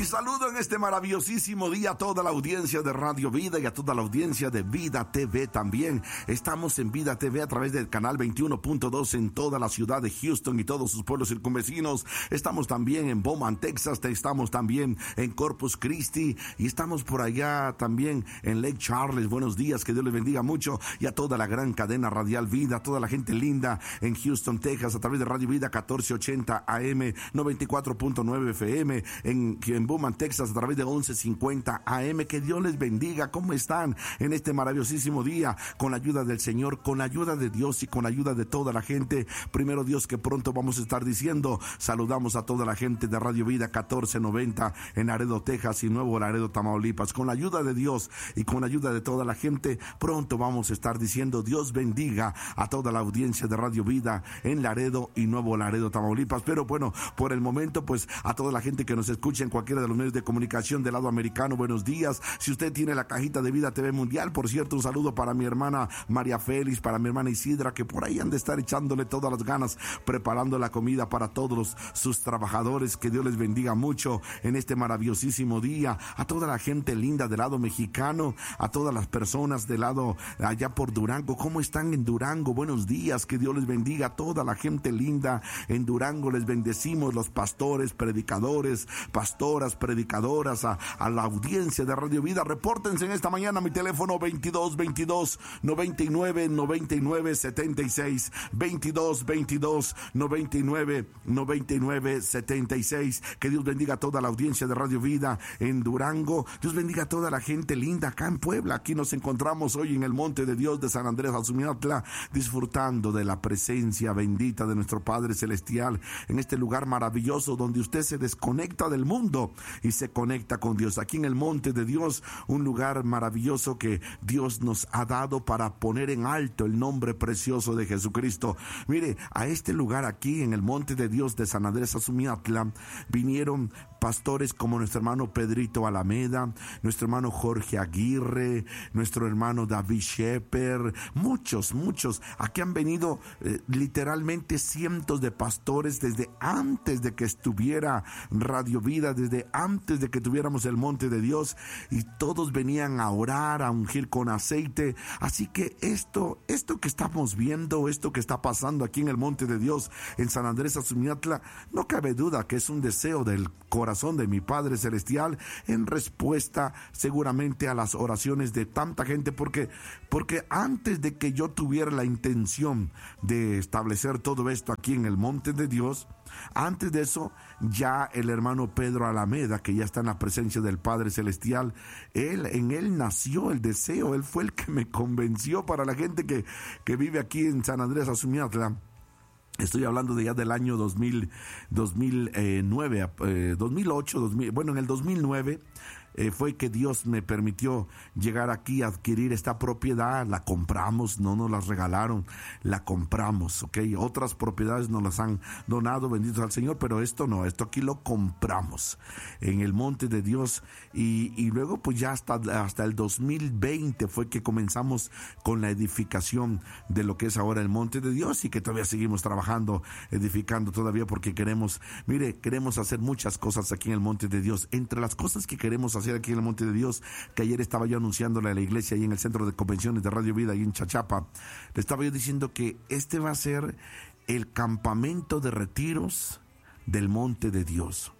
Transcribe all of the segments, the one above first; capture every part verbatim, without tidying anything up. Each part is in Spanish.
Y saludo en este maravillosísimo día a toda la audiencia de Radio Vida y a toda la audiencia de Vida T V también. Estamos en Vida T V a través del canal veintiuno punto dos en toda la ciudad de Houston y todos sus pueblos circunvecinos. Estamos también en Beaumont, Texas, estamos también en Corpus Christi y estamos por allá también en Lake Charles. Buenos días, que Dios les bendiga mucho, y a toda la gran cadena radial Vida, a toda la gente linda en Houston, Texas, a través de Radio Vida catorce ochenta A M, noventa y cuatro punto nueve F M, en, en Beaumont, Texas, a través de once cincuenta A M. Que Dios les bendiga. ¿Cómo están en este maravillosísimo día? Con la ayuda del Señor, con la ayuda de Dios y con la ayuda de toda la gente. Primero Dios, que pronto vamos a estar diciendo, saludamos a toda la gente de Radio Vida catorce noventa en Laredo, Texas y Nuevo Laredo, Tamaulipas. Con la ayuda de Dios y con la ayuda de toda la gente, pronto vamos a estar diciendo, Dios bendiga a toda la audiencia de Radio Vida en Laredo y Nuevo Laredo, Tamaulipas. Pero bueno, por el momento, pues a toda la gente que nos escucha en cualquiera de los medios de comunicación del lado americano, buenos días. Si usted tiene la cajita de Vida T V Mundial, por cierto, un saludo para mi hermana María Félix, para mi hermana Isidra, que por ahí han de estar echándole todas las ganas, preparando la comida para todos los, sus trabajadores. Que Dios les bendiga mucho en este maravillosísimo día. A toda la gente linda del lado mexicano, a todas las personas del lado allá por Durango. ¿Cómo están en Durango? Buenos días, que Dios les bendiga a toda la gente linda en Durango. Les bendecimos, los pastores, predicadores, pastoras, predicadoras, a, a la audiencia de Radio Vida. Repórtense en esta mañana, mi teléfono veintidós veintidós noventa y nueve noventa y nueve setenta y seis, veintidós veintidós noventa y nueve noventa y nueve setenta y seis. Que Dios bendiga a toda la audiencia de Radio Vida en Durango. Dios bendiga a toda la gente linda acá en Puebla. Aquí nos encontramos hoy en el Monte de Dios de San Andrés Azumiatla, disfrutando de la presencia bendita de nuestro Padre Celestial en este lugar maravilloso donde usted se desconecta del mundo y se conecta con Dios. Aquí en el Monte de Dios, un lugar maravilloso que Dios nos ha dado para poner en alto el nombre precioso de Jesucristo. Mire, a este lugar aquí en el Monte de Dios de San Andrés Azumiatla vinieron pastores como nuestro hermano Pedrito Alameda, nuestro hermano Jorge Aguirre, nuestro hermano David Shepherd, muchos, muchos. Aquí han venido eh, literalmente cientos de pastores desde antes de que estuviera Radio Vida, desde antes de que tuviéramos el Monte de Dios, y todos venían a orar, a ungir con aceite. Así que esto, esto que estamos viendo, esto que está pasando aquí en el Monte de Dios, en San Andrés Azumiatla, no cabe duda que es un deseo del corazón de mi Padre Celestial en respuesta seguramente a las oraciones de tanta gente, porque, porque antes de que yo tuviera la intención de establecer todo esto aquí en el Monte de Dios, antes de eso, ya el hermano Pedro Alameda, que ya está en la presencia del Padre Celestial, él, en él nació el deseo, él fue el que me convenció. Para la gente que, que vive aquí en San Andrés Azumiatla, estoy hablando de ya del año dos mil, dos mil nueve, eh, dos mil ocho, dos mil, bueno, en el dos mil nueve eh, fue que Dios me permitió llegar aquí a adquirir esta propiedad. La compramos, no nos las regalaron, la compramos, ¿ok? Otras propiedades nos las han donado, benditos al Señor, pero esto no, esto aquí lo compramos en el Monte de Dios, y, y luego pues ya hasta, hasta el dos mil veinte fue que comenzamos con la edificación de lo que es ahora el Monte de Dios, y que todavía seguimos trabajando, edificando todavía, porque queremos, mire, queremos hacer muchas cosas aquí en el Monte de Dios. Entre las cosas que queremos hacer aquí en el Monte de Dios, que ayer estaba yo anunciándole a la iglesia ahí en el Centro de Convenciones de Radio Vida, ahí en Chachapa, le estaba yo diciendo que este va a ser el campamento de retiros del Monte de Dios.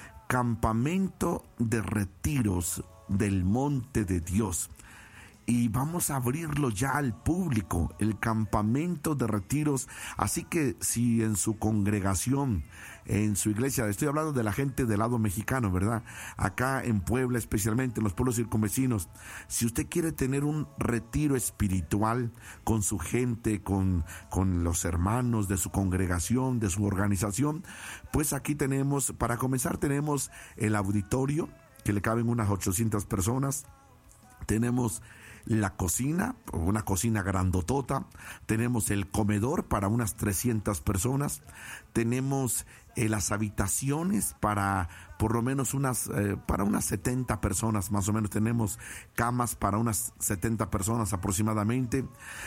Campamento de retiros del Monte de Dios. Y vamos a abrirlo ya al público, el campamento de retiros. Así que si en su congregación, en su iglesia, estoy hablando de la gente del lado mexicano, ¿verdad? Acá en Puebla, especialmente en los pueblos circunvecinos, si usted quiere tener un retiro espiritual con su gente, con, con los hermanos de su congregación, de su organización, pues aquí tenemos, para comenzar, tenemos el auditorio, que le caben unas ochocientas personas. Tenemos la cocina, una cocina grandotota. Tenemos el comedor para unas trescientas personas. Tenemos eh, las habitaciones para por lo menos unas, eh, para unas setenta personas, más o menos tenemos camas para unas setenta personas aproximadamente.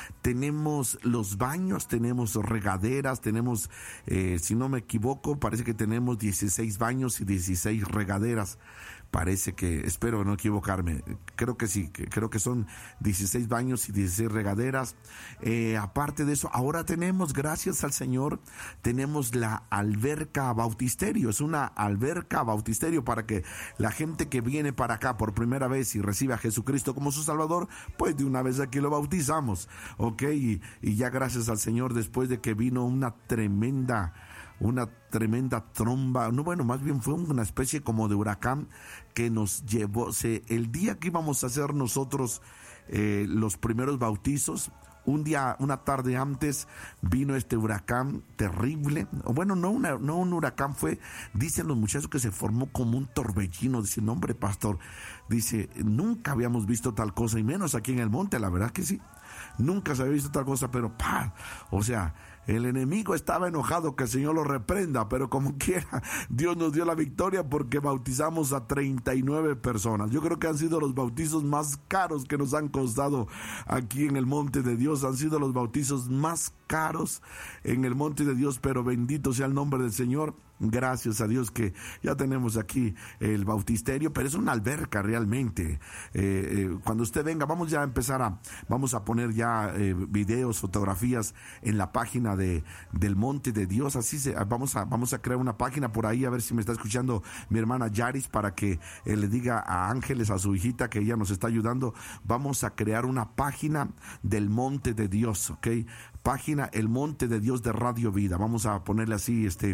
Tenemos los baños, tenemos regaderas, tenemos, eh, si no me equivoco, parece que tenemos dieciséis baños y dieciséis regaderas. Parece que, espero no equivocarme, creo que sí, que, creo que son dieciséis baños y dieciséis regaderas. Eh, aparte de eso, ahora tenemos, gracias al Señor, tenemos la alberca bautisterio. Es una alberca bautisterio para que la gente que viene para acá por primera vez y recibe a Jesucristo como su Salvador, pues de una vez aquí lo bautizamos, ¿ok? Y, y ya gracias al Señor, después de que vino una tremenda... una tremenda tromba, no, bueno, más bien fue una especie como de huracán que nos llevó, se, el día que íbamos a hacer nosotros eh, los primeros bautizos, un día, una tarde antes, vino este huracán terrible. Bueno, no, una, no un huracán, fue, dicen los muchachos que se formó como un torbellino. Dice, no, hombre, pastor, dice, nunca habíamos visto tal cosa, y menos aquí en el monte, la verdad que sí. Nunca se había visto tal cosa, pero ¡pah! O sea, el enemigo estaba enojado, que el Señor lo reprenda, pero como quiera, Dios nos dio la victoria porque bautizamos a treinta y nueve personas. Yo creo que han sido los bautizos más caros que nos han costado aquí en el Monte de Dios. Han sido los bautizos más caros en el Monte de Dios, pero bendito sea el nombre del Señor. Gracias a Dios que ya tenemos aquí el bautisterio, pero es una alberca realmente. Eh, eh, cuando usted venga, vamos ya a empezar a, vamos a poner ya eh, videos, fotografías en la página de del Monte de Dios. Así se, vamos a, vamos a crear una página por ahí, a ver si me está escuchando mi hermana Yaris, para que eh, le diga a Ángeles, a su hijita, que ella nos está ayudando. Vamos a crear una página del Monte de Dios, ¿ok? Página El Monte de Dios de Radio Vida. Vamos a ponerle así, este...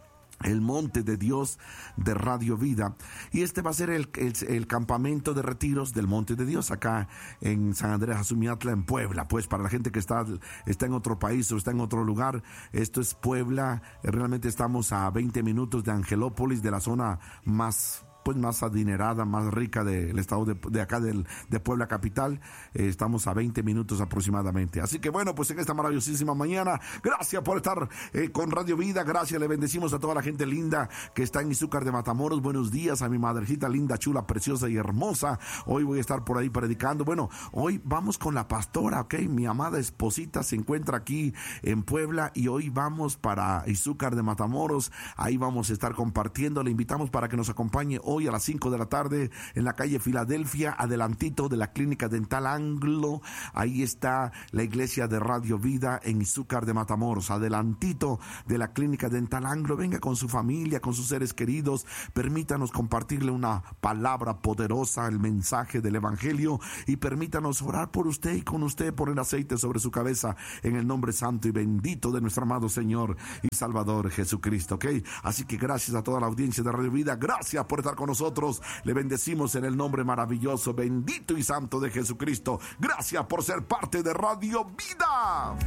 El Monte de Dios de Radio Vida, y este va a ser el, el, el campamento de retiros del Monte de Dios acá en San Andrés Azumiatla, en Puebla. Pues para la gente que está, está en otro país o está en otro lugar, esto es Puebla. Realmente estamos a veinte minutos de Angelópolis, de la zona más pues más adinerada, más rica del estado de, de acá del, de Puebla capital. Eh, estamos a veinte minutos aproximadamente. Así que bueno, pues en esta maravillosísima mañana, gracias por estar eh, con Radio Vida. Gracias, le bendecimos a toda la gente linda que está en Izúcar de Matamoros. Buenos días a mi madrecita linda, chula, preciosa y hermosa. Hoy voy a estar por ahí predicando. Bueno, hoy vamos con la pastora, ok. Mi amada esposita se encuentra aquí en Puebla y hoy vamos para Izúcar de Matamoros. Ahí vamos a estar compartiendo. Le invitamos para que nos acompañe hoy hoy a las cinco de la tarde en la calle Filadelfia, adelantito de la Clínica Dental Anglo. Ahí está la iglesia de Radio Vida en Izúcar de Matamoros, adelantito de la Clínica Dental Anglo. Venga con su familia, con sus seres queridos, permítanos compartirle una palabra poderosa, el mensaje del Evangelio, y permítanos orar por usted y con usted, poner aceite sobre su cabeza en el nombre santo y bendito de nuestro amado Señor y Salvador Jesucristo, ¿ok? Así que gracias a toda la audiencia de Radio Vida, gracias por estar con nosotros, le bendecimos en el nombre maravilloso, bendito y santo de Jesucristo. Gracias por ser parte de Radio Vida.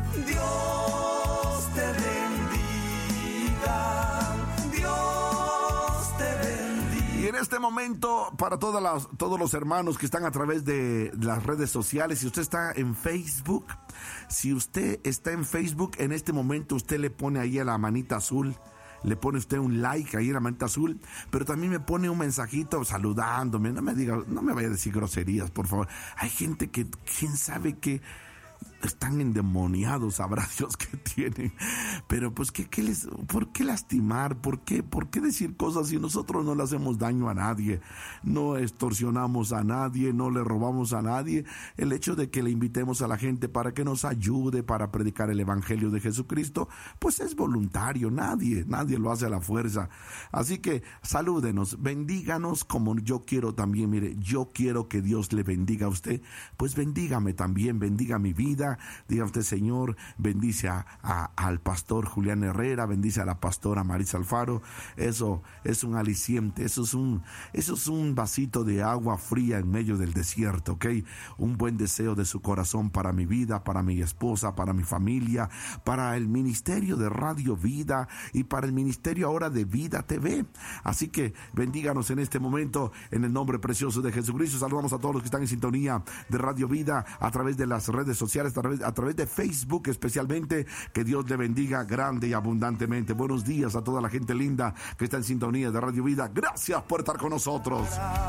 Dios te bendiga, Dios te bendiga. Y en este momento, para todas las, todos los hermanos que están a través de las redes sociales, si usted está en Facebook, si usted está en Facebook, en este momento usted le pone ahí a la manita azul, le pone usted un like ahí en la manita azul, pero también me pone un mensajito saludándome. No me diga, no me vaya a decir groserías, por favor. Hay gente que, quién sabe que están endemoniados, sabrá Dios que tienen, pero pues ¿qué, qué les, ¿por qué lastimar? ¿Por qué, ¿Por qué decir cosas si nosotros no le hacemos daño a nadie? No extorsionamos a nadie, no le robamos a nadie. El hecho de que le invitemos a la gente para que nos ayude para predicar el Evangelio de Jesucristo, pues es voluntario, nadie, nadie lo hace a la fuerza. Así que salúdenos, bendíganos como yo quiero también. Mire, yo quiero que Dios le bendiga a usted, pues bendígame también, bendiga mi vida. Diga usted, Señor, bendice a, a, al pastor Julián Herrera, bendice a la pastora Marisa Alfaro. Eso es un aliciente, eso es un, eso es un vasito de agua fría en medio del desierto, ¿ok? Un buen deseo de su corazón para mi vida, para mi esposa, para mi familia, para el ministerio de Radio Vida y para el ministerio ahora de Vida T V. Así que bendíganos en este momento en el nombre precioso de Jesucristo. Saludamos a todos los que están en sintonía de Radio Vida a través de las redes sociales, través, a través de Facebook especialmente. Que Dios le bendiga grande y abundantemente. Buenos días a toda la gente linda que está en sintonía de Radio Vida. Gracias por estar con nosotros.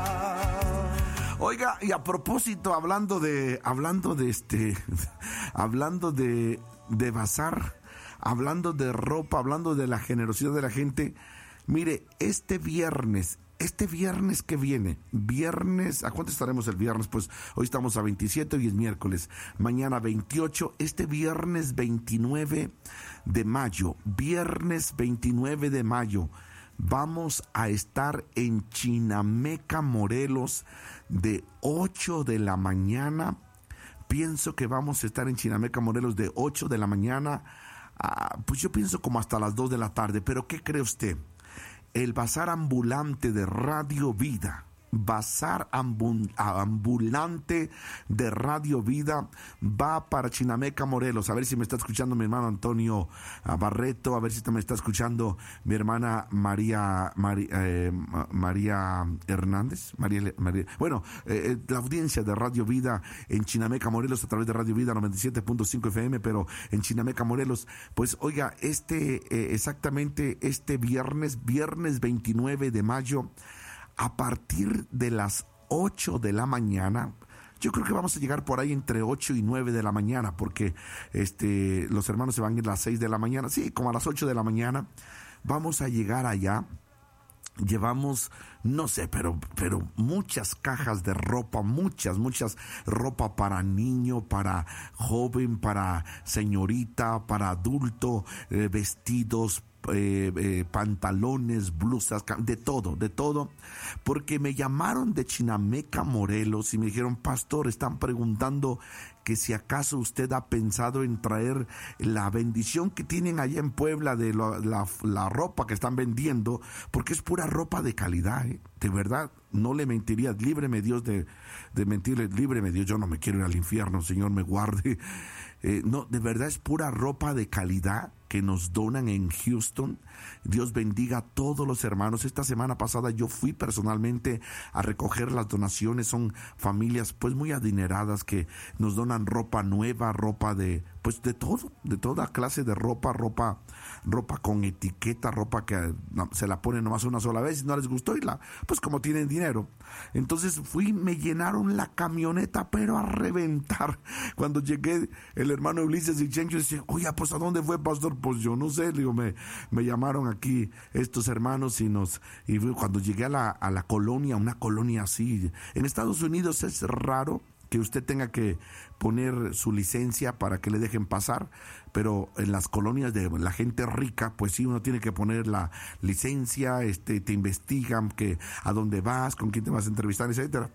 Oiga, y a propósito, hablando de, hablando de este, hablando de, de bazar, hablando de ropa, hablando de la generosidad de la gente, mire, este viernes, este viernes que viene, viernes, ¿a cuánto estaremos el viernes? Pues hoy estamos a veintisiete, hoy es miércoles, mañana veintiocho, este viernes veintinueve de mayo, viernes veintinueve de mayo, vamos a estar en Chinameca, Morelos, de ocho de la mañana. Pienso que vamos a estar en Chinameca, Morelos, de ocho de la mañana, a, pues yo pienso como hasta las dos de la tarde. Pero ¿qué cree usted? El bazar ambulante de Radio Vida, bazar ambul- ambulante de Radio Vida va para Chinameca, Morelos. A ver si me está escuchando mi hermano Antonio Barreto, a ver si me está escuchando mi hermana María María, eh, María Hernández, María, María bueno, eh, la audiencia de Radio Vida en Chinameca, Morelos, a través de Radio Vida noventa y siete punto cinco F M, pero en Chinameca, Morelos. Pues oiga, este eh, exactamente este viernes, viernes veintinueve de mayo, a partir de las ocho de la mañana, yo creo que vamos a llegar por ahí entre ocho y nueve de la mañana, porque este los hermanos se van a ir a las seis de la mañana, sí, como a las ocho de la mañana, vamos a llegar allá. Llevamos, no sé, pero, pero muchas cajas de ropa, muchas, muchas ropa para niño, para joven, para señorita, para adulto, eh, vestidos, Eh, eh, pantalones, blusas, de todo, de todo, porque me llamaron de Chinameca, Morelos, y me dijeron: pastor, están preguntando que si acaso usted ha pensado en traer la bendición que tienen allá en Puebla de la, la, la ropa que están vendiendo, porque es pura ropa de calidad, ¿eh? De verdad, no le mentiría, líbreme Dios de, de mentirle, líbreme Dios, yo no me quiero ir al infierno, Señor me guarde. Eh, no, de verdad es pura ropa de calidad que nos donan en Houston. Dios bendiga a todos los hermanos. Esta semana pasada yo fui personalmente a recoger las donaciones. Son familias pues muy adineradas que nos donan ropa nueva, ropa de pues de todo, de toda clase de ropa, ropa, ropa con etiqueta, ropa que no, se la ponen nomás una sola vez y no les gustó y la, pues como tienen dinero. Entonces fui, me llenaron la camioneta pero a reventar. Cuando llegué, el hermano Ulises y Chencho dice: oye, pues ¿a dónde fue, pastor? Pues yo no sé, le digo, me, me llamaron aquí estos hermanos y nos, y cuando llegué a la, a la colonia, una colonia así, en Estados Unidos es raro que usted tenga que poner su licencia para que le dejen pasar, pero en las colonias de la gente rica, pues sí, uno tiene que poner la licencia, este, te investigan que a dónde vas, con quién te vas a entrevistar, etcétera.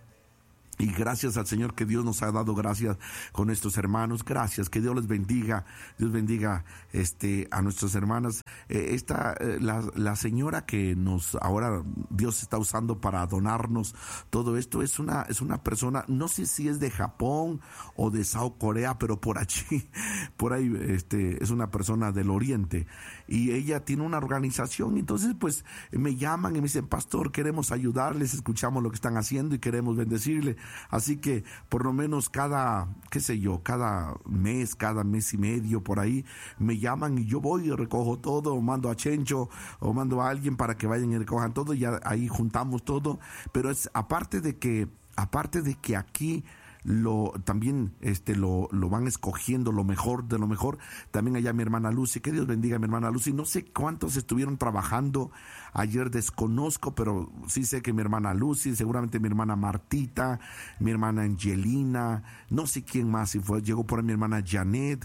Y gracias al Señor que Dios nos ha dado gracias con estos hermanos. Gracias, que Dios les bendiga. Dios bendiga este a nuestras hermanas. Eh, esta, eh, la, la señora que nos ahora Dios está usando para donarnos todo esto es una, es una persona, no sé si es de Japón o de South Corea, pero por allí, por ahí, este, es una persona del Oriente. Y ella tiene una organización, entonces pues me llaman y me dicen: pastor, queremos ayudarles, escuchamos lo que están haciendo y queremos bendecirle. Así que por lo menos cada, qué sé yo, cada mes, cada mes y medio por ahí, me llaman y yo voy y recojo todo, o mando a Chencho, o mando a alguien para que vayan y recojan todo, y ya ahí juntamos todo. Pero es aparte de que, aparte de que aquí lo también este lo, lo van escogiendo lo mejor de lo mejor, también allá mi hermana Lucy, que Dios bendiga a mi hermana Lucy. No sé cuántos estuvieron trabajando ayer, desconozco, pero sí sé que mi hermana Lucy, seguramente mi hermana Martita, mi hermana Angelina, no sé quién más, si fue, llegó por ahí mi hermana Janet,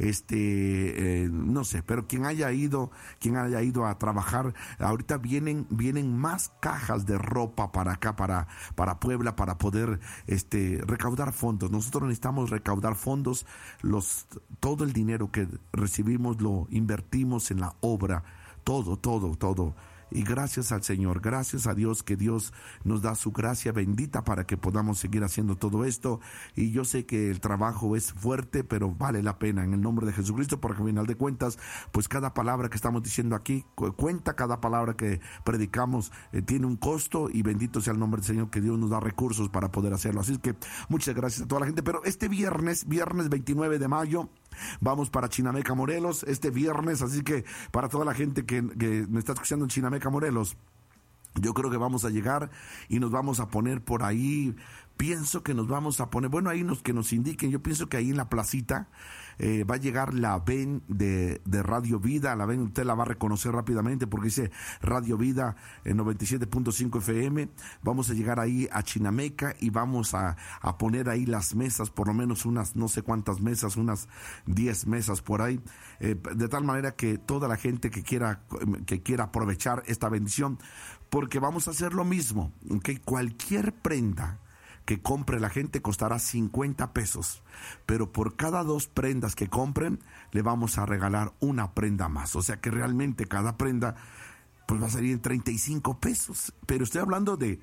este eh, no sé, pero quien haya ido, quien haya ido a trabajar, ahorita vienen, vienen más cajas de ropa para acá, para, para Puebla, para poder este recaudar fondos. Nosotros necesitamos recaudar fondos. Los, todo el dinero que recibimos lo invertimos en la obra, todo, todo, todo. Y gracias al Señor, gracias a Dios, que Dios nos da su gracia bendita para que podamos seguir haciendo todo esto. Y yo sé que el trabajo es fuerte, pero vale la pena en el nombre de Jesucristo, porque al final de cuentas, pues cada palabra que estamos diciendo aquí cuenta, cada palabra que predicamos eh, tiene un costo, y bendito sea el nombre del Señor, que Dios nos da recursos para poder hacerlo. Así es que muchas gracias a toda la gente. Pero este viernes, viernes veintinueve de mayo, vamos para Chinameca, Morelos, este viernes. Así que para toda la gente que, que me está escuchando en Chinameca, Morelos, yo creo que vamos a llegar y nos vamos a poner por ahí. Pienso que nos vamos a poner, bueno, ahí nos, que nos indiquen. Yo pienso que ahí en la placita eh, va a llegar la ven de, de Radio Vida. La ven, usted la va a reconocer rápidamente porque dice Radio Vida en noventa y siete punto cinco F M. Vamos a llegar ahí a Chinameca y vamos a, a poner ahí las mesas, por lo menos unas no sé cuántas mesas, unas diez mesas por ahí, eh, de tal manera que toda la gente que quiera, que quiera aprovechar esta bendición, porque vamos a hacer lo mismo, que cualquier prenda que compre la gente costará cincuenta pesos, pero por cada dos prendas que compren le vamos a regalar una prenda más, o sea que realmente cada prenda pues va a salir en treinta y cinco pesos, pero estoy hablando de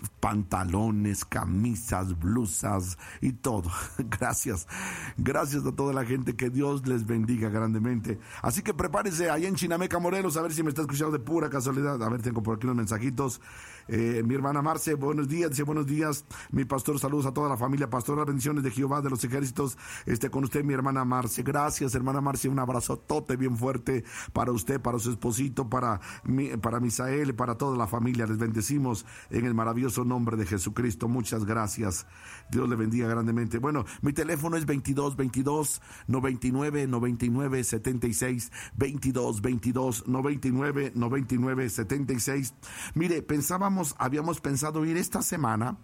pantalones, camisas, blusas y todo. Gracias, gracias a toda la gente, que Dios les bendiga grandemente. Así que prepárese allá en Chinameca, Morelos, a ver si me está escuchando de pura casualidad. A ver, tengo por aquí unos mensajitos. Eh, mi hermana Marce, buenos días, dice buenos días, mi pastor, saludos a toda la familia pastoral, bendiciones de Jehová de los ejércitos, este con usted, mi hermana Marce. Gracias, hermana Marce, un abrazotote bien fuerte para usted, para su esposito, para mi, para Misael, para toda la familia. Les bendecimos en el maravilloso nombre de Jesucristo. Muchas gracias. Dios le bendiga grandemente. Bueno, mi teléfono es veintidós veintidós noventa y nueve noventa y nueve setenta y seis, veintidós veintidós noventa y nueve noventa y nueve setenta y seis. Mire, pensábamos, habíamos pensado ir esta semana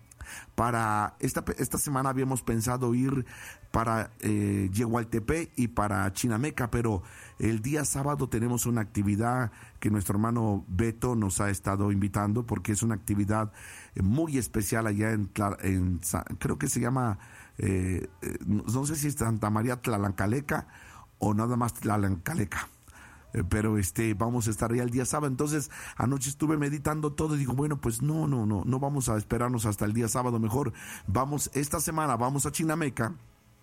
para esta esta semana habíamos pensado ir para eh, Yehualtepec y para Chinameca, pero el día sábado tenemos una actividad que nuestro hermano Beto nos ha estado invitando, porque es una actividad muy especial allá en, en creo que se llama eh, no sé si es Santa María Tlalancaleca o nada más Tlalancaleca. Pero este vamos a estar ahí el día sábado. Entonces anoche estuve meditando todo y digo, bueno, pues no, no, no, no vamos a esperarnos hasta el día sábado, mejor vamos, esta semana vamos a Chinameca,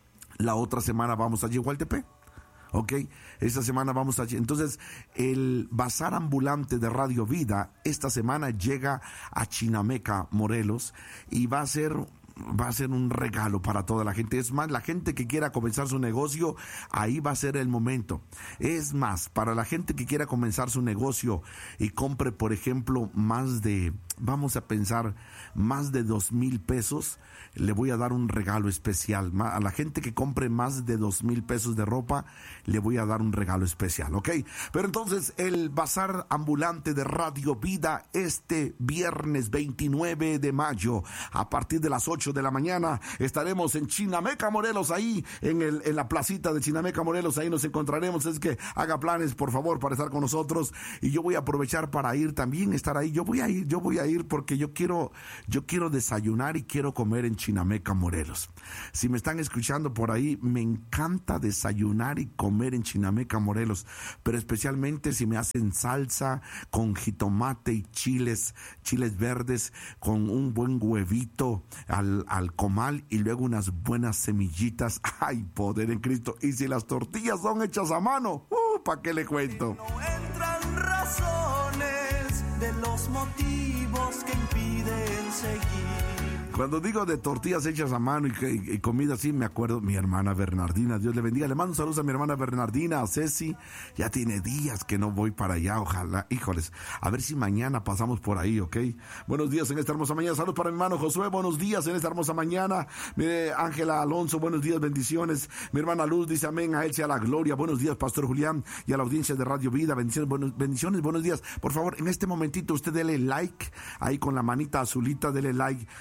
la otra semana vamos a Yehualtepec. Ok, esta semana vamos a... Entonces, el bazar ambulante de Radio Vida esta semana llega a Chinameca, Morelos, y va a ser... va a ser un regalo para toda la gente. Es más, la gente que quiera comenzar su negocio, ahí va a ser el momento. Es más, para la gente que quiera comenzar su negocio y compre, por ejemplo, más de, vamos a pensar, más de dos mil pesos, le voy a dar un regalo especial. A la gente que compre más de dos mil pesos de ropa, le voy a dar un regalo especial, ¿ok? Pero entonces, el bazar ambulante de Radio Vida este viernes veintinueve de mayo, a partir de las ocho de la mañana, estaremos en Chinameca, Morelos, ahí en, el, en la placita de Chinameca, Morelos, ahí nos encontraremos. Es que haga planes, por favor, para estar con nosotros, y yo voy a aprovechar para ir también, estar ahí. Yo voy a ir, yo voy a ir porque yo quiero, yo quiero desayunar y quiero comer en Chinameca, Morelos. Si me están escuchando por ahí, me encanta desayunar y comer en Chinameca, Morelos, pero especialmente si me hacen salsa con jitomate y chiles, chiles verdes, con un buen huevito al al comal y luego unas buenas semillitas. ¡Ay, poder en Cristo! Y si las tortillas son hechas a mano, uh, ¿para qué le cuento? No entran razones de los motivos que impiden seguir. Cuando digo de tortillas hechas a mano y, y, y comida así, me acuerdo mi hermana Bernardina, Dios le bendiga. Le mando saludos a mi hermana Bernardina, a Ceci. Ya tiene días que no voy para allá, ojalá, híjoles, a ver si mañana pasamos por ahí, ¿ok? Buenos días en esta hermosa mañana. Saludos para mi hermano Josué, buenos días en esta hermosa mañana. Mire, Ángela Alonso, buenos días, bendiciones. Mi hermana Luz dice amén, a él sea la gloria. Buenos días, Pastor Julián, y a la audiencia de Radio Vida, bendiciones, buenos, bendiciones, buenos días. Por favor, en este momentito usted dele like, ahí con la manita azulita, dele like a, a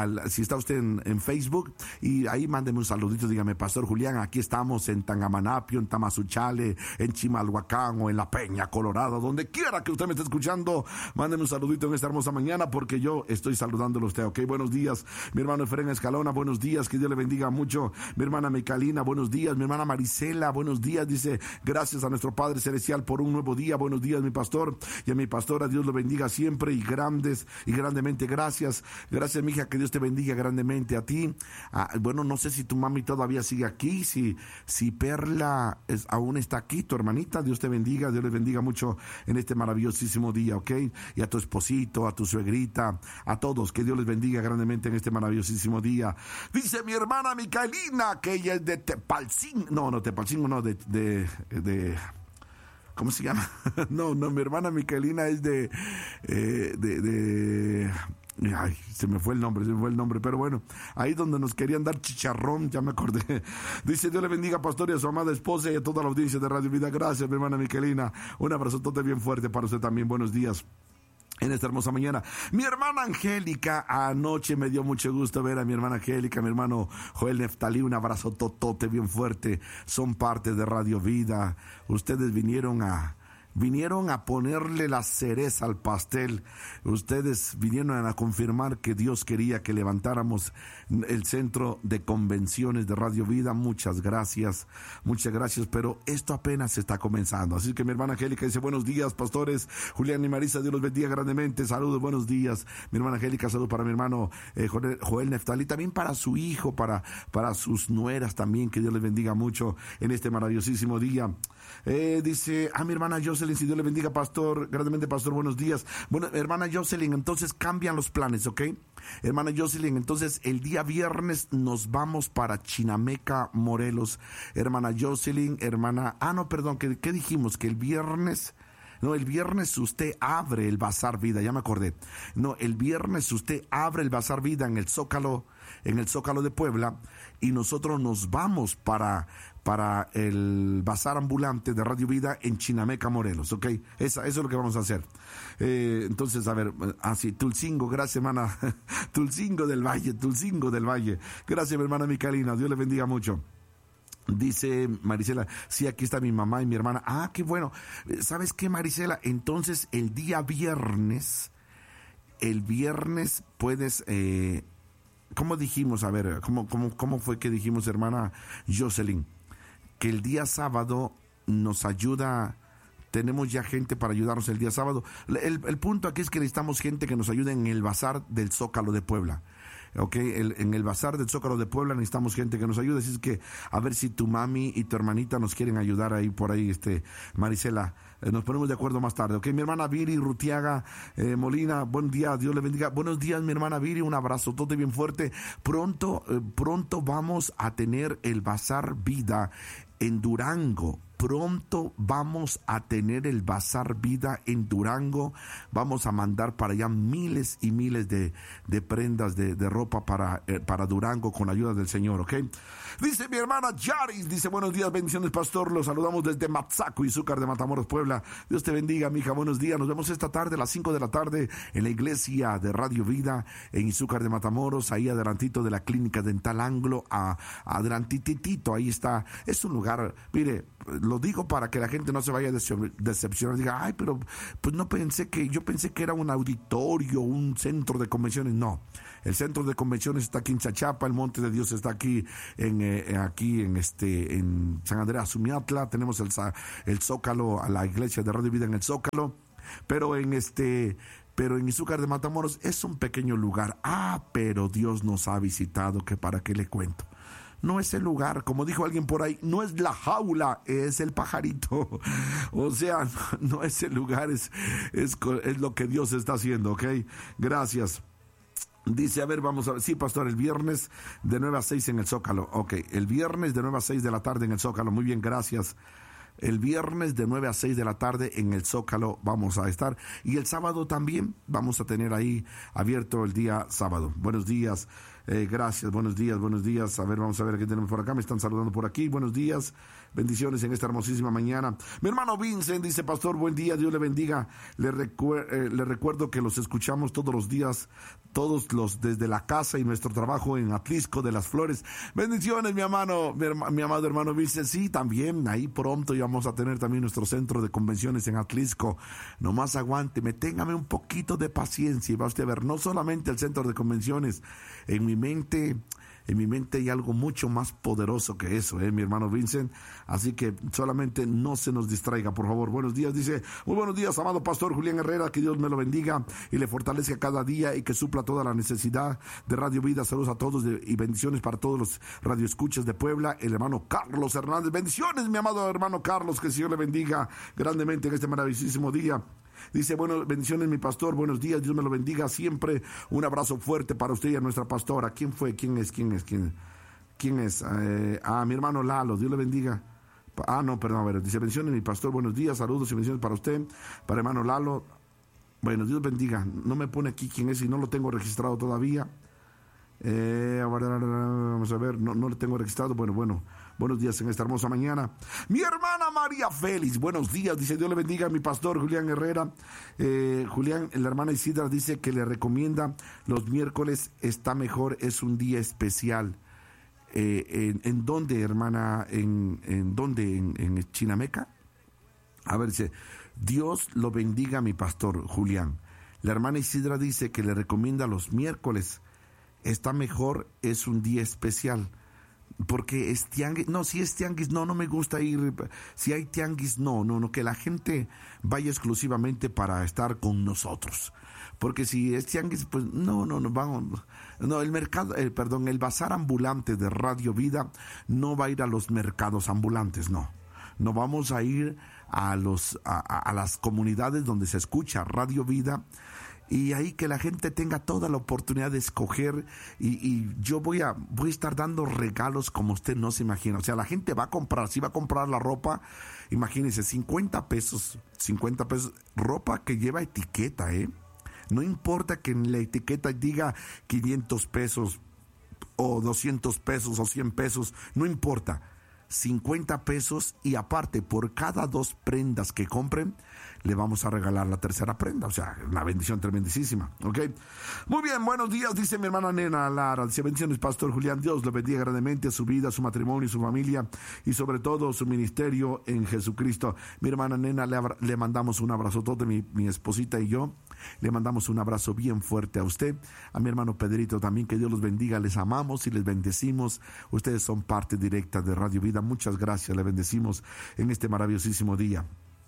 al, si está usted en, en Facebook, y ahí mándeme un saludito, dígame, Pastor Julián, aquí estamos en Tangamanapio, en Tamazunchale, en Chimalhuacán o en La Peña, Colorado, donde quiera que usted me esté escuchando, mándeme un saludito en esta hermosa mañana, porque yo estoy saludándolo a usted, ok. Buenos días, mi hermano Efraín Escalona, buenos días, que Dios le bendiga mucho. Mi hermana Micalina, buenos días. Mi hermana Marisela, buenos días, dice, gracias a nuestro Padre Celestial por un nuevo día. Buenos días, mi pastor, y a mi pastora, Dios lo bendiga siempre y grandes y grandemente. Gracias, gracias, mija, que Dios te bendiga grandemente a ti. Ah, bueno, no sé si tu mami todavía sigue aquí, si, si Perla es, aún está aquí, tu hermanita, Dios te bendiga, Dios les bendiga mucho en este maravillosísimo día, ok. Y a tu esposito, a tu suegrita, a todos, que Dios les bendiga grandemente en este maravillosísimo día. Dice mi hermana Micaelina que ella es de Tepalcingo, no, no, Tepalcingo, no, de, de, de, ¿cómo se llama? no, no, mi hermana Micaelina es de, eh, de, de, ay, se me fue el nombre, se me fue el nombre, pero bueno, ahí donde nos querían dar chicharrón, ya me acordé. Dice, Dios le bendiga, pastor, y a su amada esposa y a toda la audiencia de Radio Vida. Gracias, mi hermana Micaelina, un abrazotote bien fuerte para usted también, buenos días en esta hermosa mañana. Mi hermana Angélica, anoche me dio mucho gusto ver a mi hermana Angélica, mi hermano Joel Neftalí, un abrazo totote bien fuerte, son parte de Radio Vida, ustedes vinieron a vinieron a ponerle la cereza al pastel, ustedes vinieron a confirmar que Dios quería que levantáramos el centro de convenciones de Radio Vida. Muchas gracias, muchas gracias, pero esto apenas está comenzando, así que mi hermana Angélica dice, buenos días, pastores Julián y Marisa, Dios los bendiga grandemente, saludos, buenos días, mi hermana Angélica, saludos para mi hermano eh, Joel, Joel Neftalí, también para su hijo, para, para sus nueras también, que Dios les bendiga mucho en este maravillosísimo día. Eh, dice, a mi hermana Jocelyn, si Dios le bendiga, pastor, grandemente, pastor, buenos días. Bueno, hermana Jocelyn, entonces cambian los planes, ¿ok? Hermana Jocelyn, entonces el día viernes nos vamos para Chinameca, Morelos. Hermana Jocelyn, hermana, ah, no, perdón, ¿qué, qué dijimos? Que el viernes... No, el viernes usted abre el Bazar Vida, ya me acordé. No, el viernes usted abre el Bazar Vida en el Zócalo, en el Zócalo de Puebla, y nosotros nos vamos para, para el Bazar Ambulante de Radio Vida en Chinameca, Morelos, ¿ok? Esa, eso es lo que vamos a hacer. Eh, entonces, a ver, así, ah, Tulcingo, gracias, hermana. Tulcingo del Valle, Tulcingo del Valle. Gracias, mi hermana Micaelina, Dios le bendiga mucho. Dice Marisela, sí, aquí está mi mamá y mi hermana. Ah, qué bueno. ¿Sabes qué, Marisela? Entonces, el día viernes, el viernes puedes, eh, ¿cómo dijimos? A ver, ¿cómo, cómo, cómo fue que dijimos, hermana Jocelyn? Que el día sábado nos ayuda, tenemos ya gente para ayudarnos el día sábado. El, el punto aquí es que necesitamos gente que nos ayude en el Bazar del Zócalo de Puebla. Okay, el, en el Bazar del Zócalo de Puebla necesitamos gente que nos ayude, así es que a ver si tu mami y tu hermanita nos quieren ayudar ahí por ahí, este Marisela, eh, nos ponemos de acuerdo más tarde, ok. Mi hermana Viri Rutiaga eh, Molina, buen día, Dios le bendiga. Buenos días, mi hermana Viri, un abrazo todo bien fuerte. Pronto, eh, pronto vamos a tener el Bazar Vida en Durango. Pronto vamos a tener el Bazar Vida en Durango. Vamos a mandar para allá miles y miles de, de prendas de, de ropa para, eh, para Durango con la ayuda del Señor, ¿ok? Dice mi hermana Yaris, dice, buenos días, bendiciones, pastor. Los saludamos desde Matzaco, Izúcar de Matamoros, Puebla. Dios te bendiga, mija, buenos días. Nos vemos esta tarde a las cinco de la tarde en la iglesia de Radio Vida en Izúcar de Matamoros, ahí adelantito de la clínica dental Anglo, a, adelantitito, ahí está. Es un lugar, mire, lo digo para que la gente no se vaya a decepcionar, diga, ay, pero pues no pensé que, yo pensé que era un auditorio, un centro de convenciones. No, el centro de convenciones está aquí en Chachapa, el Monte de Dios está aquí en eh, aquí en este en San Andrés Sumiatla, tenemos el, el Zócalo, a la iglesia de Radio Vida en el Zócalo, pero en este pero en Izúcar de Matamoros es un pequeño lugar. Ah, pero Dios nos ha visitado, que para qué le cuento. No es el lugar, como dijo alguien por ahí, no es la jaula, es el pajarito. O sea, no es el lugar, es, es, es lo que Dios está haciendo, ¿ok? Gracias. Dice, a ver, vamos a ver. Sí, pastor, el viernes de nueve a seis en el Zócalo. Ok, el viernes de nueve a seis de la tarde en el Zócalo. Muy bien, gracias. El viernes de nueve a seis de la tarde en el Zócalo vamos a estar. Y el sábado también vamos a tener ahí abierto el día sábado. Buenos días. Eh, gracias, buenos días, buenos días. A ver, vamos a ver qué tenemos por acá. Me están saludando por aquí. Buenos días, bendiciones en esta hermosísima mañana. Mi hermano Vincent dice, pastor, buen día, Dios le bendiga. Le, recuer- eh, le recuerdo que los escuchamos todos los días, todos los desde la casa y nuestro trabajo en Atlisco de las Flores. Bendiciones, mi hermano, mi, herma, mi amado hermano Vincent. Sí, también ahí pronto ya vamos a tener también nuestro centro de convenciones en Atlisco. Nomás aguánteme, téngame un poquito de paciencia y va usted a ver, no solamente el centro de convenciones. En mi mente, en mi mente hay algo mucho más poderoso que eso, ¿eh, mi hermano Vincent? Así que solamente no se nos distraiga, por favor. Buenos días, dice, muy buenos días, amado pastor Julián Herrera, que Dios me lo bendiga y le fortalezca cada día y que supla toda la necesidad de Radio Vida. Saludos a todos de, y bendiciones para todos los radioescuchas de Puebla. El hermano Carlos Hernández, bendiciones, mi amado hermano Carlos, que el Señor le bendiga grandemente en este maravillosísimo día. Dice, bueno, bendiciones mi pastor, buenos días, Dios me lo bendiga siempre, un abrazo fuerte para usted y a nuestra pastora. ¿Quién fue? ¿Quién es? ¿Quién es? ¿Quién, quién es? Eh, ah, mi hermano Lalo, Dios le bendiga. Ah, no, perdón, a ver, dice, bendiciones mi pastor, buenos días, saludos y bendiciones para usted, para hermano Lalo. Bueno, Dios bendiga, no me pone aquí quién es y no lo tengo registrado todavía. Eh, vamos a ver, no, no lo tengo registrado, bueno, bueno. Buenos días en esta hermosa mañana. Mi hermana María Félix, buenos días, dice, Dios le bendiga a mi pastor Julián Herrera. Eh, Julián, la hermana Isidra dice que le recomienda los miércoles, está mejor, es un día especial. Eh, en, ¿En dónde, hermana? ¿En, en dónde? ¿En, en Chinameca? A ver, dice, Dios lo bendiga a mi pastor Julián. La hermana Isidra dice que le recomienda los miércoles, está mejor, es un día especial. Porque es tianguis, no, si es tianguis, no, no me gusta ir, si hay tianguis, no, no, no, que la gente vaya exclusivamente para estar con nosotros, porque si es tianguis, pues no, no, no, vamos, no, el mercado, eh, perdón, el bazar ambulante de Radio Vida no va a ir a los mercados ambulantes, no, no vamos a ir a los, a, a las comunidades donde se escucha Radio Vida, y ahí que la gente tenga toda la oportunidad de escoger y, y yo voy a voy a estar dando regalos como usted no se imagina. O sea, la gente va a comprar, si va a comprar la ropa, imagínense, cincuenta pesos, cincuenta pesos, ropa que lleva etiqueta, ¿eh? No importa que en la etiqueta diga quinientos pesos o doscientos pesos o cien pesos, no importa. cincuenta pesos y aparte por cada dos prendas que compren le vamos a regalar la tercera prenda, o sea, una bendición tremendísima, ¿ok? Muy bien, buenos días, dice mi hermana Nena Lara, dice bendiciones pastor Julián, Dios le bendiga grandemente a su vida, a su matrimonio y su familia y sobre todo su ministerio en Jesucristo. Mi hermana Nena, le, le mandamos un abrazo todo, mi, mi esposita y yo, le mandamos un abrazo bien fuerte a usted, a mi hermano Pedrito también, que Dios los bendiga, les amamos y les bendecimos, ustedes son parte directa de Radio Vida, muchas gracias, le bendecimos en este maravillosísimo día.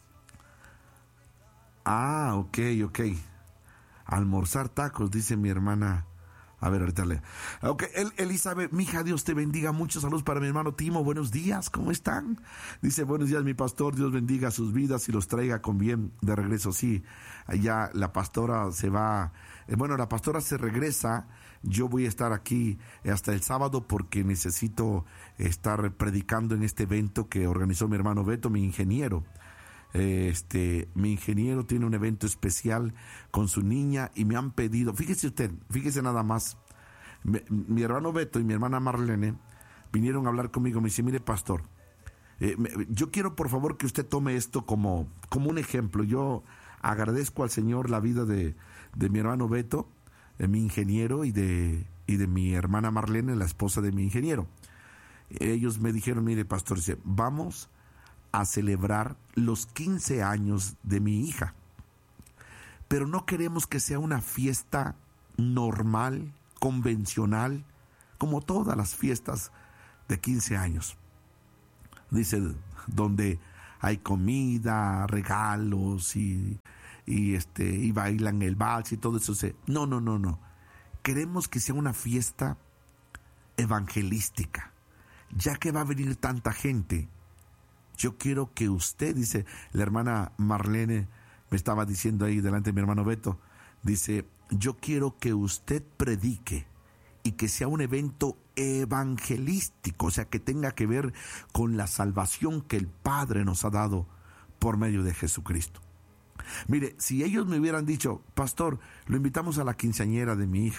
Ah, ok, ok. Almorzar tacos, dice mi hermana. A ver, ahorita le... Ok, El, Elizabeth, mija, Dios te bendiga. Muchos saludos para mi hermano Timo. Buenos días, ¿cómo están? Dice, buenos días, mi pastor. Dios bendiga sus vidas y los traiga con bien de regreso. Sí, allá la pastora se va... Eh, bueno, la pastora se regresa. Yo voy a estar aquí hasta el sábado porque necesito estar predicando en este evento que organizó mi hermano Beto, mi ingeniero. Este, mi ingeniero tiene un evento especial con su niña y me han pedido, fíjese usted, fíjese nada más, mi, mi hermano Beto y mi hermana Marlene vinieron a hablar conmigo, me dice, mire pastor, eh, me, yo quiero por favor que usted tome esto como, como un ejemplo. Yo agradezco al Señor la vida de, de mi hermano Beto, de mi ingeniero y de, y de mi hermana Marlene, la esposa de mi ingeniero. Ellos me dijeron, mire pastor, dice, vamos a celebrar los quince años de mi hija, pero no queremos que sea una fiesta normal, convencional, como todas las fiestas de quince años. Dice, donde hay comida, regalos y, y este y bailan el vals y todo eso. No, no, no, no. Queremos que sea una fiesta evangelística, ya que va a venir tanta gente. Yo quiero que usted, dice la hermana Marlene, me estaba diciendo ahí delante de mi hermano Beto, dice, yo quiero que usted predique y que sea un evento evangelístico, o sea, que tenga que ver con la salvación que el Padre nos ha dado por medio de Jesucristo. Mire, si ellos me hubieran dicho, pastor, lo invitamos a la quinceañera de mi hija,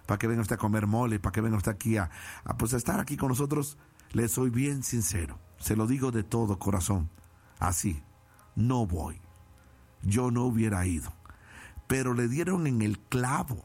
para que venga usted a comer mole, para que venga usted aquí a, a, pues a estar aquí con nosotros, le soy bien sincero, se lo digo de todo corazón, así, no voy, yo no hubiera ido, pero le dieron en el clavo.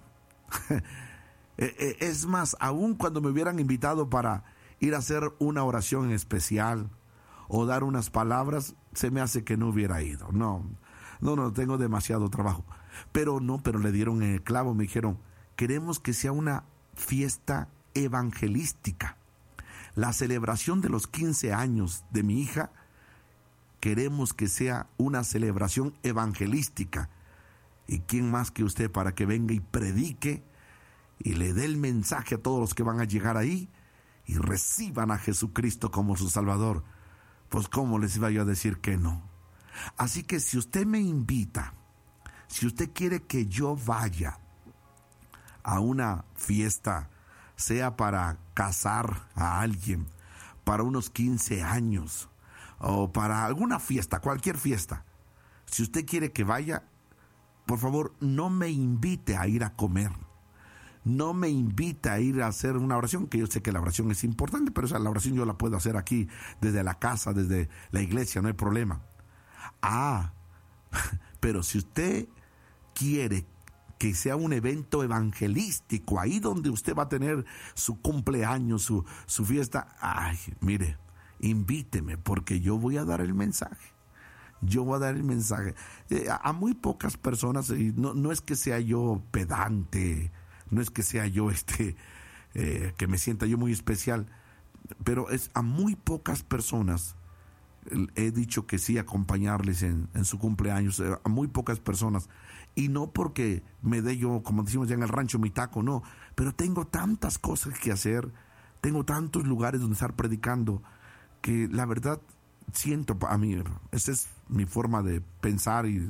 Es más, aún cuando me hubieran invitado para ir a hacer una oración en especial o dar unas palabras, se me hace que no hubiera ido. No, no, no, tengo demasiado trabajo. Pero no, pero le dieron en el clavo, me dijeron, queremos que sea una fiesta evangelística. La celebración de los quince años de mi hija, queremos que sea una celebración evangelística. ¿Y quién más que usted para que venga y predique y le dé el mensaje a todos los que van a llegar ahí y reciban a Jesucristo como su Salvador? Pues cómo les iba yo a decir que no. Así que si usted me invita, si usted quiere que yo vaya a una fiesta, sea para casar a alguien, para unos quince años o para alguna fiesta, cualquier fiesta, si usted quiere que vaya, por favor no me invite a ir a comer. No me invita a ir a hacer una oración, que yo sé que la oración es importante, pero esa, la oración yo la puedo hacer aquí, desde la casa, desde la iglesia, no hay problema. Ah, pero si usted quiere que sea un evento evangelístico, ahí donde usted va a tener su cumpleaños, su, su fiesta, ay, mire, invíteme, porque yo voy a dar el mensaje. Yo voy a dar el mensaje. Eh, a, a muy pocas personas, y no, no es que sea yo pedante, no es que sea yo este eh, que me sienta yo muy especial, pero es a muy pocas personas he dicho que sí acompañarles en, en su cumpleaños, a muy pocas personas, y no porque me dé yo, como decimos ya en el rancho, mi taco, no, pero tengo tantas cosas que hacer, tengo tantos lugares donde estar predicando, que la verdad siento, a mí, esa es mi forma de pensar, y,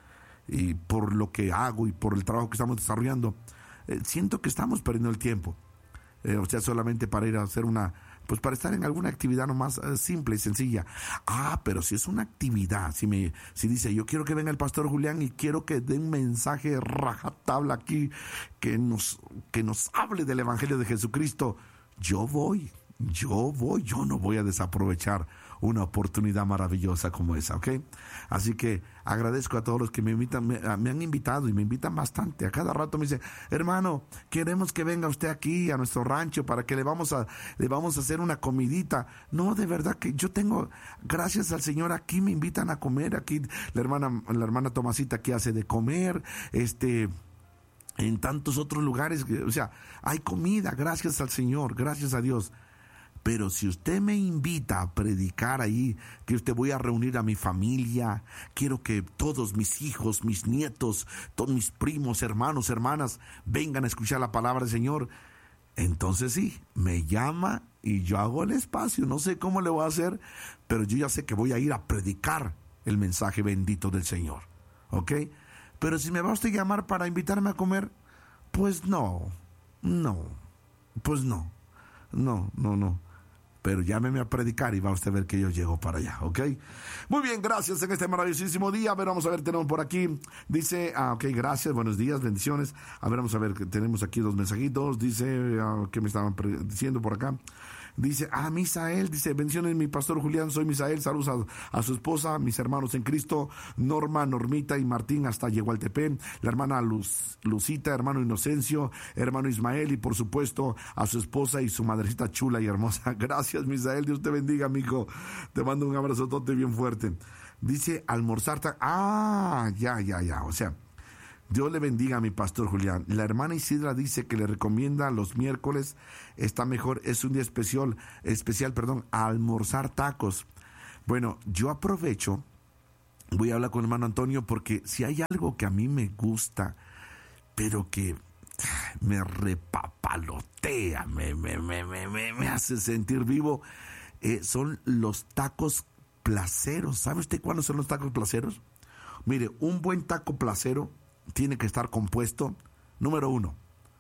y por lo que hago y por el trabajo que estamos desarrollando, Eh, siento que estamos perdiendo el tiempo, eh, o sea, solamente para ir a hacer una, pues para estar en alguna actividad nomás eh, simple y sencilla. Ah, pero si es una actividad, si me, si dice, yo quiero que venga el pastor Julián y quiero que dé un mensaje rajatabla aquí, que nos, que nos hable del evangelio de Jesucristo, yo voy, yo voy, yo no voy a desaprovechar una oportunidad maravillosa como esa, ¿ok? Así que agradezco a todos los que me invitan, me, me han invitado y me invitan bastante. A cada rato me dicen, hermano, queremos que venga usted aquí a nuestro rancho para que le vamos a, le vamos a hacer una comidita. No, de verdad que yo tengo, gracias al Señor, aquí me invitan a comer, aquí la hermana, la hermana Tomasita aquí hace de comer, este... en tantos otros lugares, o sea, hay comida, gracias al Señor, gracias a Dios. Pero si usted me invita a predicar ahí, que usted voy a reunir a mi familia, quiero que todos mis hijos, mis nietos, todos mis primos, hermanos, hermanas, vengan a escuchar la palabra del Señor, entonces sí, me llama y yo hago el espacio. No sé cómo le voy a hacer, pero yo ya sé que voy a ir a predicar el mensaje bendito del Señor, ¿ok? Pero si me va usted a llamar para invitarme a comer, pues no, no, pues no, no, no, no. Pero llámeme a predicar y va usted a ver que yo llego para allá, ¿ok? Muy bien, gracias en este maravillosísimo día. A ver, vamos a ver, tenemos por aquí, dice, ah, ok, gracias, buenos días, bendiciones. A ver, vamos a ver, tenemos aquí dos mensajitos, dice, ah, ¿qué me estaban diciendo por acá? Dice, ah, Misael, dice, bendiciones mi pastor Julián, soy Misael, saludos a, a su esposa, mis hermanos en Cristo, Norma, Normita y Martín hasta Yehualtepec, la hermana Luz, Lucita, hermano Inocencio, hermano Ismael y por supuesto a su esposa y su madrecita chula y hermosa. Gracias Misael, Dios te bendiga, mijo, te mando un abrazotote bien fuerte. Dice, almorzar, ta- ah, ya, ya, ya, o sea, Dios le bendiga a mi pastor Julián. La hermana Isidra dice que le recomienda los miércoles, está mejor, es un día especial, especial, perdón, a almorzar tacos. Bueno, yo aprovecho, voy a hablar con el hermano Antonio, porque si hay algo que a mí me gusta, pero que me repapalotea, me, me, me, me, me, me hace sentir vivo, eh, son los tacos placeros. ¿Sabe usted cuáles son los tacos placeros? Mire, un buen taco placero tiene que estar compuesto, número uno,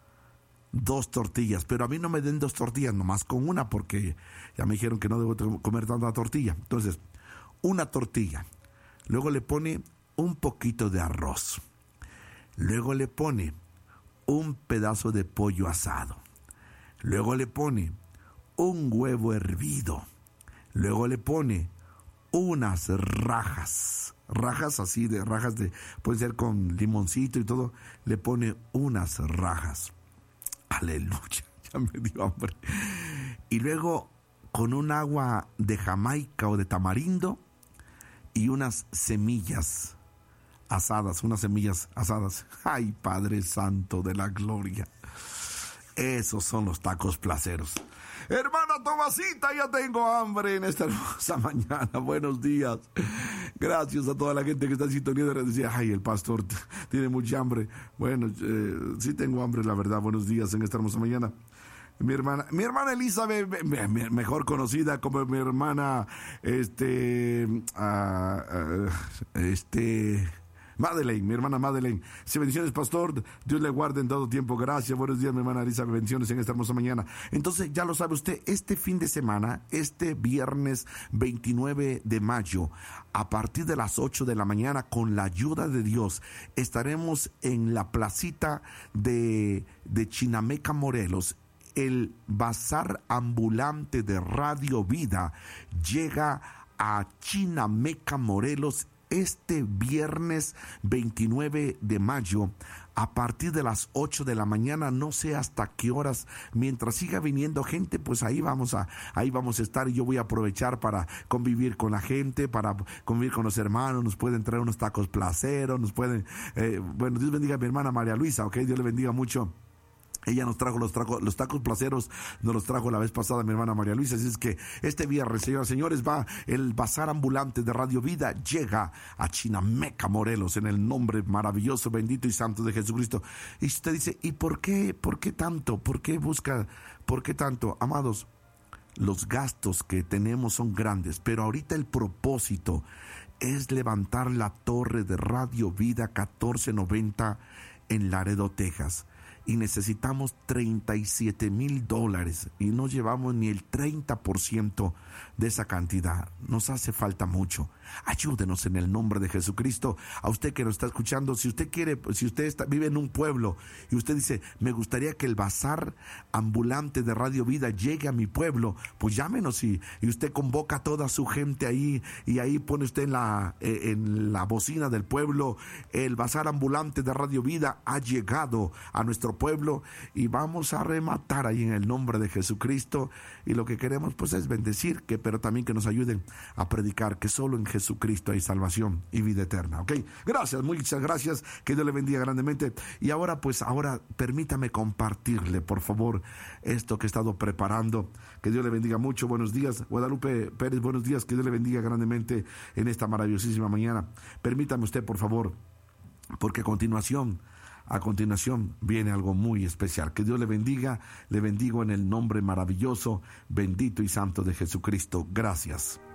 dos tortillas, pero a mí no me den dos tortillas, nomás con una, porque ya me dijeron que no debo comer tanta tortilla. Entonces, una tortilla, luego le pone un poquito de arroz, luego le pone un pedazo de pollo asado. Luego le pone un huevo hervido. Luego le pone unas rajas. Rajas así, de rajas de, puede ser con limoncito y todo. Le pone unas rajas. Aleluya, ya me dio hambre. Y luego con un agua de Jamaica o de tamarindo y unas semillas asadas, unas semillas asadas. Ay, Padre Santo de la Gloria. Esos son los tacos placeros. Hermana Tomasita, ya tengo hambre en esta hermosa mañana. Buenos días. Gracias a toda la gente que está en sintonía. Decía, ay, el pastor t- tiene mucha hambre. Bueno, eh, sí tengo hambre, la verdad. Buenos días en esta hermosa mañana. Mi hermana, mi hermana Elizabeth, me, me, mejor conocida como mi hermana, este, uh, uh, este... Madeleine, mi hermana Madeleine. Sí, bendiciones, pastor. Dios le guarde en todo tiempo. Gracias. Buenos días, mi hermana Elizabeth. Bendiciones en esta hermosa mañana. Entonces, ya lo sabe usted, este fin de semana, este viernes veintinueve de mayo, a partir de las ocho de la mañana, con la ayuda de Dios, estaremos en la placita de, de Chinameca, Morelos. El bazar ambulante de Radio Vida llega a Chinameca, Morelos, este viernes veintinueve de mayo, a partir de las ocho de la mañana, no sé hasta qué horas, mientras siga viniendo gente, pues ahí vamos a, ahí vamos a estar, y yo voy a aprovechar para convivir con la gente, para convivir con los hermanos. Nos pueden traer unos tacos placeros, nos pueden, eh, bueno, Dios bendiga a mi hermana María Luisa, ok, Dios le bendiga mucho. Ella nos trajo los, trajo los tacos placeros, nos los trajo la vez pasada mi hermana María Luisa. Así es que este viernes, señoras y señores, va el bazar ambulante de Radio Vida, llega a Chinameca, Morelos, en el nombre maravilloso, bendito y santo de Jesucristo. Y usted dice, ¿y por qué, por qué tanto? ¿Por qué busca, por qué tanto? Amados, los gastos que tenemos son grandes, pero ahorita el propósito es levantar la torre de Radio Vida catorce noventa en Laredo, Texas. Y necesitamos treinta y siete mil dólares y no llevamos ni el treinta por ciento de esa cantidad. Nos hace falta mucho. Ayúdenos en el nombre de Jesucristo. A usted que nos está escuchando, si usted quiere, si usted está, vive en un pueblo y usted dice, me gustaría que el bazar ambulante de Radio Vida llegue a mi pueblo, pues llámenos y, y usted convoca a toda su gente ahí, y ahí pone usted en la, en la bocina del pueblo, el bazar ambulante de Radio Vida ha llegado a nuestro pueblo, y vamos a rematar ahí en el nombre de Jesucristo. Y lo que queremos pues es bendecir, que pero también que nos ayuden a predicar que solo en Jesucristo hay salvación y vida eterna, ¿ok? Gracias, muchas gracias, que Dios le bendiga grandemente. Y ahora pues, ahora permítame compartirle, por favor, esto que he estado preparando. Que Dios le bendiga mucho. Buenos días, Guadalupe Pérez, buenos días, que Dios le bendiga grandemente en esta maravillosísima mañana. Permítame usted, por favor, porque a continuación A continuación viene algo muy especial. Que Dios le bendiga, le bendigo en el nombre maravilloso, bendito y santo de Jesucristo. Gracias.